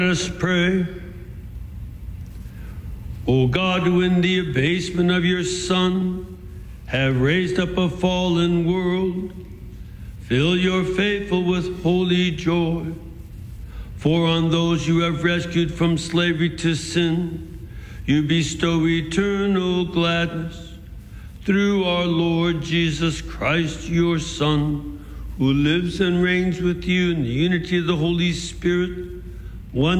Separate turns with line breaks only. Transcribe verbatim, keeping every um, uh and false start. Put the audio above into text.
Let us pray. O God, who in the abasement of your Son have raised up a fallen world, fill your faithful with holy joy. For on those you have rescued from slavery to sin, you bestow eternal gladness. Through our Lord Jesus Christ, your Son, who lives and reigns with you in the unity of the Holy Spirit, one